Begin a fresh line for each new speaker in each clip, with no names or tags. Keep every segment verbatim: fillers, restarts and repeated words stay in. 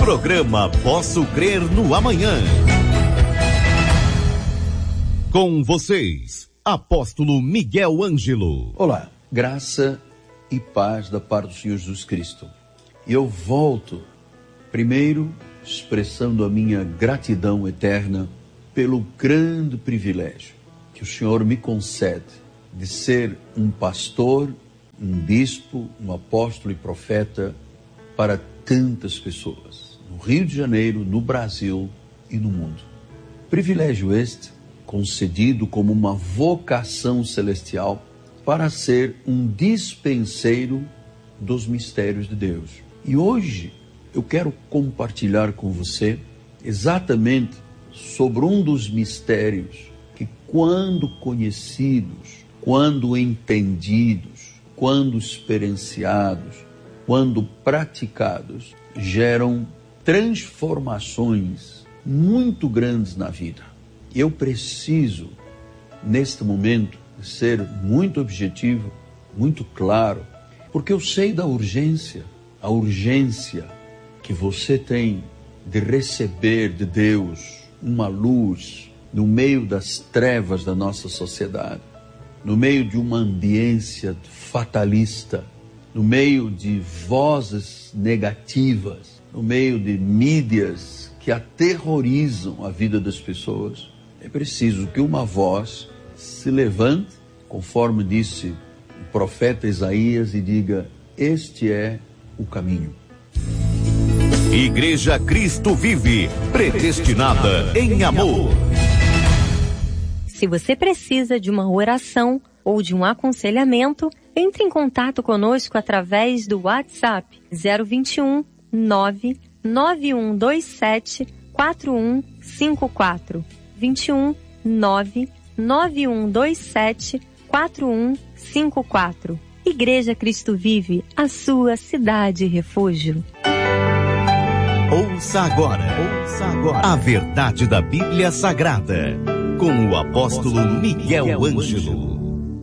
Programa Posso Crer no Amanhã. Com vocês, Apóstolo Miguel Ângelo.
Olá, graça e paz da parte do Senhor Jesus Cristo. E eu volto, primeiro, expressando a minha gratidão eterna pelo grande privilégio que o Senhor me concede de ser um pastor, um bispo, um apóstolo e profeta para tantas pessoas, no Rio de Janeiro, no Brasil e no mundo. Privilégio este concedido como uma vocação celestial para ser um dispenseiro dos mistérios de Deus. E hoje eu quero compartilhar com você exatamente sobre um dos mistérios que, quando conhecidos, quando entendidos, quando experienciados, quando praticados, geram transformações muito grandes na vida. Eu preciso, neste momento, ser muito objetivo, muito claro, porque eu sei da urgência, a urgência que você tem de receber de Deus uma luz no meio das trevas da nossa sociedade, no meio de uma ambiência fatalista, no meio de vozes negativas, no meio de mídias que aterrorizam a vida das pessoas. É preciso que uma voz se levante, conforme disse o profeta Isaías, e diga: este é o caminho.
Igreja Cristo Vive, predestinada em amor.
Se você precisa de uma oração ou de um aconselhamento, entre em contato conosco através do WhatsApp zero vinte e um, nove nove um dois sete, quatro um cinco quatro. vinte e um, nove nove um dois sete, quatro um cinco quatro. Igreja Cristo Vive, a sua cidade refúgio.
Ouça agora, ouça agora a verdade da Bíblia Sagrada, com o apóstolo Miguel Ângelo.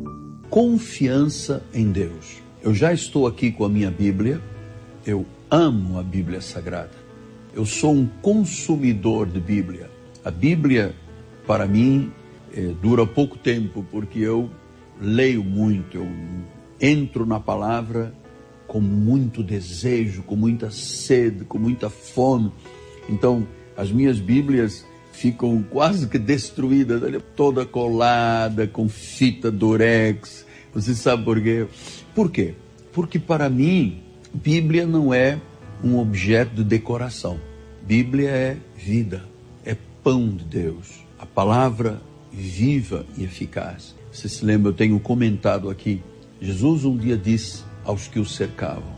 Confiança em Deus. Eu já estou aqui com a minha Bíblia, eu amo a Bíblia Sagrada. Eu sou um consumidor de Bíblia. A Bíblia, para mim, é, dura pouco tempo, porque eu leio muito, eu entro na palavra com muito desejo, com muita sede, com muita fome. Então, as minhas Bíblias ficam quase que destruídas, toda colada, com fita durex. Você sabe por quê? Por quê? Porque para mim, Bíblia não é um objeto de decoração. Bíblia é vida, é pão de Deus. A palavra viva e eficaz. Você se lembra, eu tenho comentado aqui, Jesus um dia disse aos que o cercavam: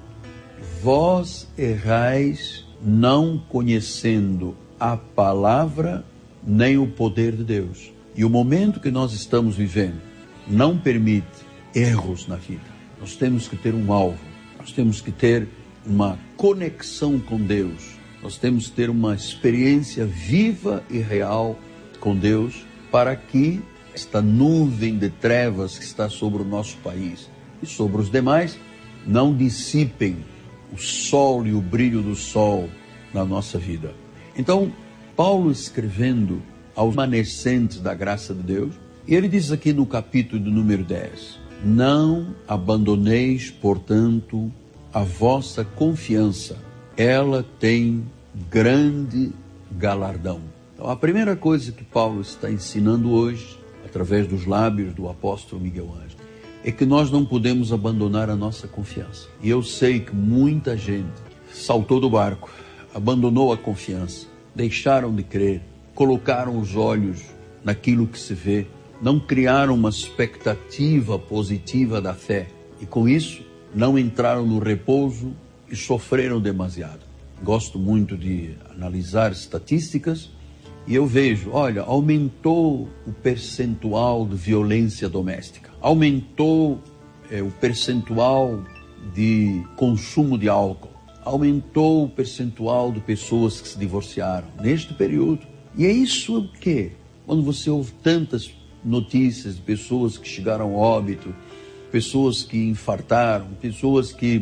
vós errais não conhecendo a palavra nem o poder de Deus. E o momento que nós estamos vivendo não permite erros na vida. Nós temos que ter um alvo, nós temos que ter uma conexão com Deus, nós temos que ter uma experiência viva e real com Deus, para que esta nuvem de trevas que está sobre o nosso país e sobre os demais não dissipem o sol e o brilho do sol na nossa vida. Então, Paulo, escrevendo aos remanescentes da graça de Deus, e ele diz aqui no capítulo do número dez: não abandoneis, portanto, a vossa confiança, ela tem grande galardão. Então, a primeira coisa que Paulo está ensinando hoje, através dos lábios do apóstolo Miguel Ângelo, é que nós não podemos abandonar a nossa confiança. E eu sei que muita gente saltou do barco, abandonou a confiança, deixaram de crer, colocaram os olhos naquilo que se vê, não criaram uma expectativa positiva da fé e com isso não entraram no repouso e sofreram demasiado. Gosto muito de analisar estatísticas e eu vejo, olha, aumentou o percentual de violência doméstica, aumentou é, o percentual de consumo de álcool, aumentou o percentual de pessoas que se divorciaram neste período. E é isso o quê? Quando você ouve tantas notícias de pessoas que chegaram ao óbito, pessoas que infartaram, pessoas que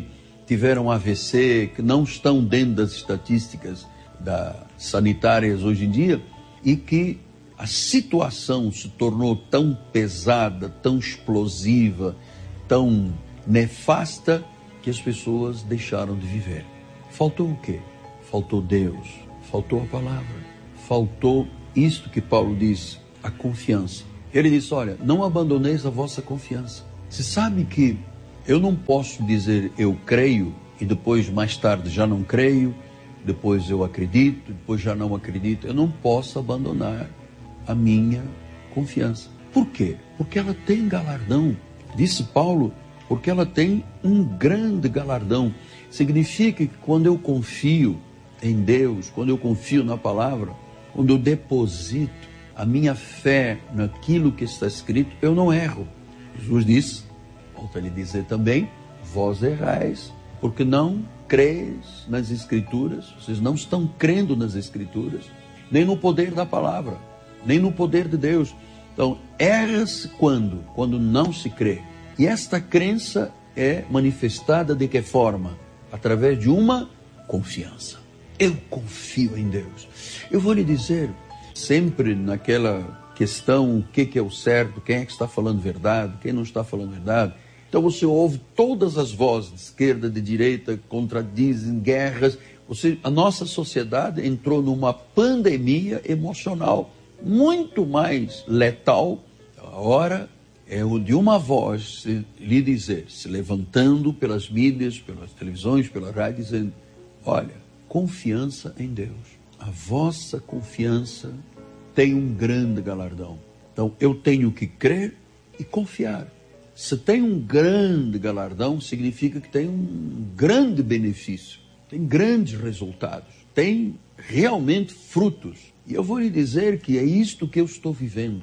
tiveram A V C, que não estão dentro das estatísticas da, sanitárias hoje em dia, e que a situação se tornou tão pesada, tão explosiva, tão nefasta, que as pessoas deixaram de viver. Faltou o quê? Faltou Deus, faltou a palavra, faltou isto que Paulo diz, a confiança. Ele disse, olha, não abandoneis a vossa confiança. Você sabe que eu não posso dizer eu creio e depois mais tarde já não creio, depois eu acredito, depois já não acredito. Eu não posso abandonar a minha confiança. Por quê? Porque ela tem galardão. Disse Paulo, porque ela tem um grande galardão. Significa que quando eu confio em Deus, quando eu confio na palavra, quando eu deposito a minha fé naquilo que está escrito, eu não erro. Jesus disse, volta a lhe dizer também, vós errais, porque não creis nas Escrituras, vocês não estão crendo nas Escrituras, nem no poder da palavra, nem no poder de Deus. Então, erra-se quando? Quando não se crê. E esta crença é manifestada de que forma? Através de uma confiança. Eu confio em Deus. Eu vou lhe dizer, sempre naquela questão, o que, que é o certo, quem é que está falando verdade, quem não está falando verdade. Então você ouve todas as vozes, de esquerda, de direita, contradizem, guerras. Você, a nossa sociedade entrou numa pandemia emocional muito mais letal. A hora é o de uma voz se, lhe dizer, se levantando pelas mídias, pelas televisões, pela rádio, dizendo, olha, confiança em Deus. A vossa confiança tem um grande galardão. Então eu tenho que crer e confiar. Se tem um grande galardão, significa que tem um grande benefício, tem grandes resultados, tem realmente frutos. E eu vou lhe dizer que é isto que eu estou vivendo.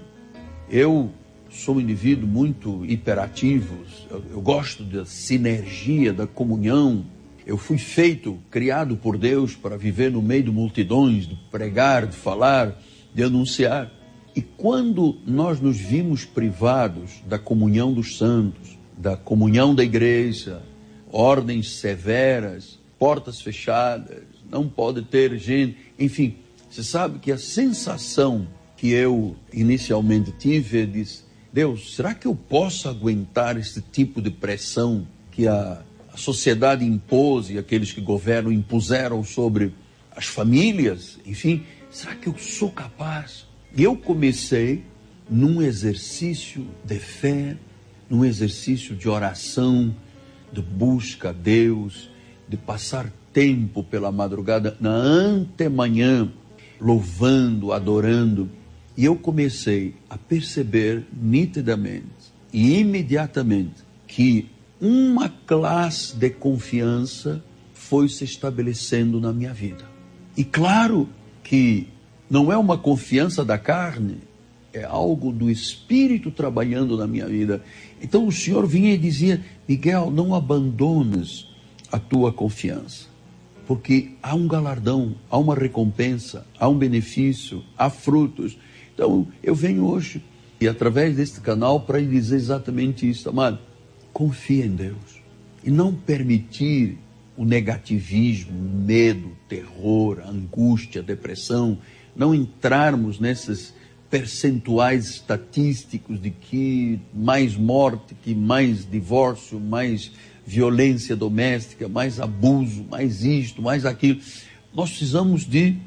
Eu sou um indivíduo muito hiperativo, eu, eu gosto da sinergia, da comunhão. Eu fui feito, criado por Deus para viver no meio de multidões, de pregar, de falar, de anunciar. E quando nós nos vimos privados da comunhão dos santos, da comunhão da igreja, ordens severas, portas fechadas, não pode ter gente, enfim, você sabe que a sensação que eu inicialmente tive é de, Deus, será que eu posso aguentar esse tipo de pressão que a, a sociedade impôs e aqueles que governam impuseram sobre as famílias? Enfim, será que eu sou capaz? E eu comecei num exercício de fé, num exercício de oração, de busca a Deus, de passar tempo pela madrugada, na antemanhã, louvando, adorando. E eu comecei a perceber nitidamente e imediatamente que uma classe de confiança foi se estabelecendo na minha vida. E claro que não é uma confiança da carne, é algo do Espírito trabalhando na minha vida. Então o Senhor vinha e dizia, Miguel, não abandones a tua confiança, porque há um galardão, há uma recompensa, há um benefício, há frutos. Então eu venho hoje, e através deste canal, para lhe dizer exatamente isso, amado, confia em Deus, e não permitir o negativismo, o medo, o terror, a angústia, a depressão, não entrarmos nesses percentuais estatísticos de que mais morte, que mais divórcio, mais violência doméstica, mais abuso, mais isto, mais aquilo. Nós precisamos de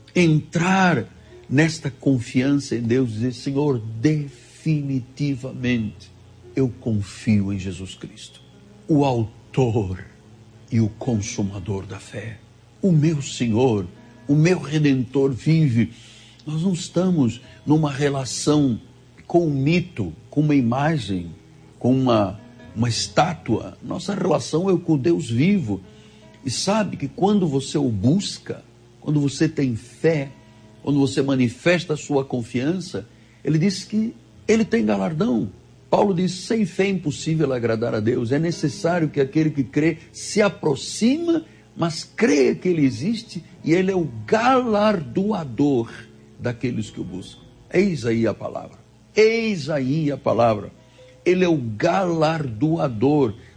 entrar nesta confiança em Deus e dizer, Senhor, definitivamente eu confio em Jesus Cristo, o autor e o consumador da fé. O meu Senhor, o meu Redentor vive. Nós não estamos numa relação com um mito, com uma imagem, com uma, uma estátua. Nossa relação é com o Deus vivo. E sabe que quando você o busca, quando você tem fé, quando você manifesta a sua confiança, ele diz que ele tem galardão. Paulo diz, sem fé é impossível agradar a Deus. É necessário que aquele que crê se aproxima, mas creia que ele existe e ele é o galardoador daqueles que o buscam. Eis aí a palavra. Eis aí a palavra. Ele é o galardoador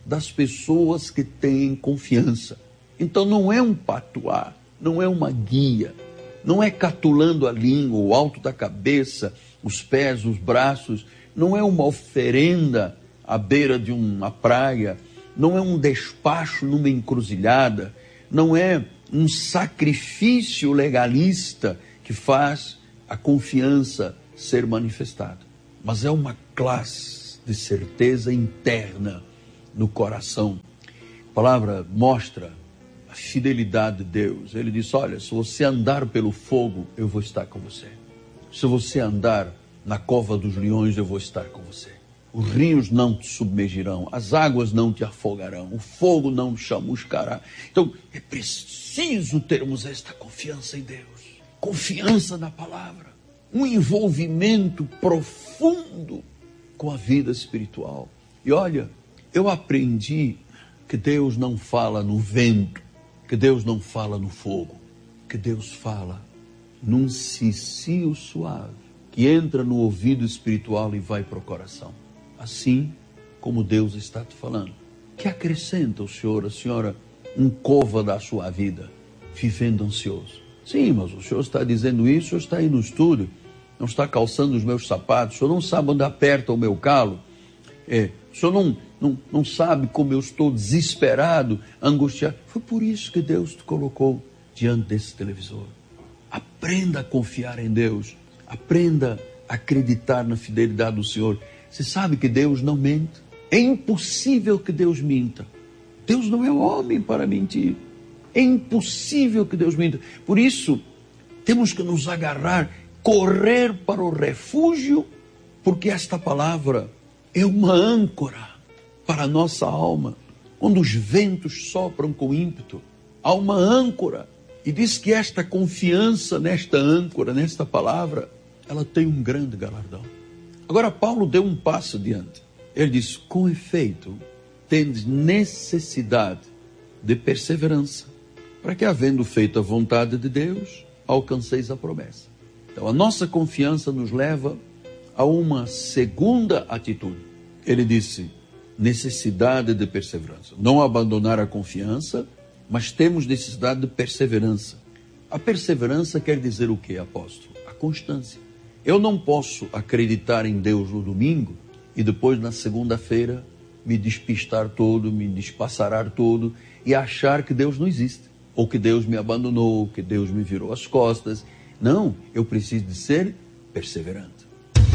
das pessoas que têm confiança. Então não é um patuá, não é uma guia, não é catulando a língua, o alto da cabeça, os pés, os braços, não é uma oferenda à beira de uma praia, não é um despacho numa encruzilhada, não é um sacrifício legalista que faz a confiança ser manifestada, mas é uma classe de certeza interna no coração. A palavra mostra a fidelidade de Deus. Ele diz: olha, se você andar pelo fogo, eu vou estar com você. Se você andar na cova dos leões, eu vou estar com você. Os rios não te submergirão, as águas não te afogarão, o fogo não te chamuscará. Então, é preciso termos esta confiança em Deus, confiança na palavra, um envolvimento profundo com a vida espiritual. E olha, eu aprendi que Deus não fala no vento, que Deus não fala no fogo, que Deus fala num cicio suave, que entra no ouvido espiritual e vai para o coração. Assim como Deus está te falando. Que acrescenta o senhor, a senhora, um cova da sua vida, vivendo ansioso? Sim, mas o senhor está dizendo isso, o senhor está aí no estúdio, não está calçando os meus sapatos, o senhor não sabe onde aperta o meu calo, é, o senhor não, não, não sabe como eu estou desesperado, angustiado. Foi por isso que Deus te colocou diante desse televisor. Aprenda a confiar em Deus, aprenda a acreditar na fidelidade do Senhor. Você sabe que Deus não mente. É impossível que Deus minta. Deus não é homem para mentir. É impossível que Deus minta. Por isso, temos que nos agarrar, correr para o refúgio, porque esta palavra é uma âncora para a nossa alma. Quando os ventos sopram com ímpeto, há uma âncora. E diz que esta confiança nesta âncora, nesta palavra, ela tem um grande galardão. Agora Paulo deu um passo adiante. Ele diz: com efeito, tendes necessidade de perseverança, para que, havendo feito a vontade de Deus, alcanceis a promessa. Então a nossa confiança nos leva a uma segunda atitude. Ele disse: necessidade de perseverança. Não abandonar a confiança, mas temos necessidade de perseverança. A perseverança quer dizer o que, apóstolo? A constância. Eu não posso acreditar em Deus no domingo e depois na segunda-feira me despistar todo, me despassar todo e achar que Deus não existe, ou que Deus me abandonou, que Deus me virou as costas. Não, eu preciso de ser perseverante.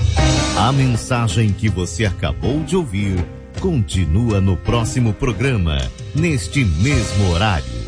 A mensagem que você acabou de ouvir continua no próximo programa, neste mesmo horário.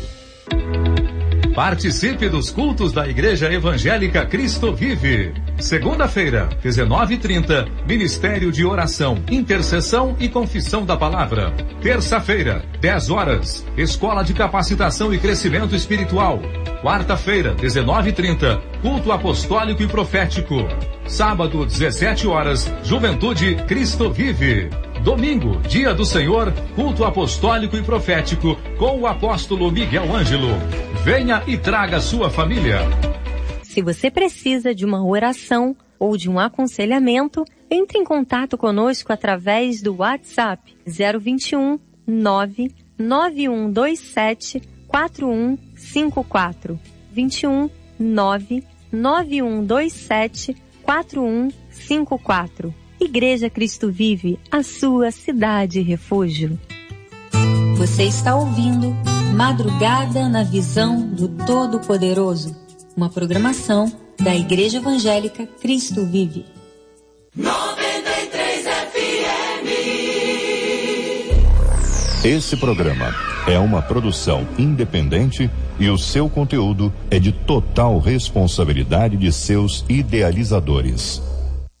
Participe dos cultos da Igreja Evangélica Cristo Vive. Segunda-feira, dezenove e trinta, Ministério de Oração, Intercessão e Confissão da Palavra. Terça-feira, dez horas, Escola de Capacitação e Crescimento Espiritual. Quarta-feira, dezenove e trinta, Culto Apostólico e Profético. Sábado, dezessete horas, Juventude Cristo Vive. Domingo, Dia do Senhor, Culto Apostólico e Profético, com o apóstolo Miguel Ângelo. Venha e traga sua família.
Se você precisa de uma oração ou de um aconselhamento, entre em contato conosco através do WhatsApp zero vinte e um, nove nove um dois sete, quatro um cinco quatro. vinte e um, nove nove um dois sete, quatro um cinco quatro. Igreja Cristo Vive, a sua cidade refúgio.
Você está ouvindo Madrugada na Visão do Todo-Poderoso, uma programação da Igreja Evangélica Cristo Vive.
noventa e três F M.
Esse programa é uma produção independente e o seu conteúdo é de total responsabilidade de seus idealizadores.